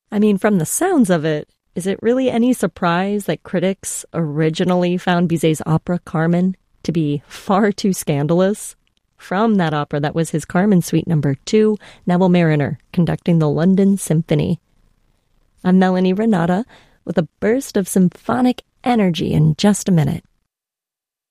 I mean, from the sounds of it, is it really any surprise that critics originally found Bizet's opera Carmen to be far too scandalous? From that opera, that was his Carmen Suite Number 2, Neville Marriner conducting the London Symphony. I'm Melanie Renata with a burst of symphonic energy in just a minute.